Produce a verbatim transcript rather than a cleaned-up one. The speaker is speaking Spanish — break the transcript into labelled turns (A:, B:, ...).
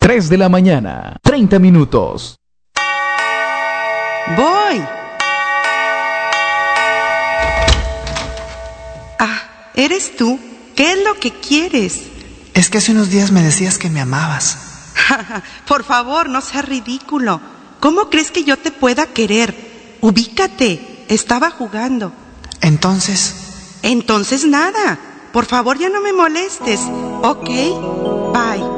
A: tres de la mañana, treinta minutos.
B: Voy. Ah, ¿eres tú? ¿Qué es lo que quieres?
C: Es que hace unos días me decías que me amabas.
B: Por favor, no seas ridículo. ¿Cómo crees que yo te pueda querer? Ubícate. Estaba jugando.
C: Entonces...
B: Entonces nada. Por favor, ya no me molestes. Ok, bye.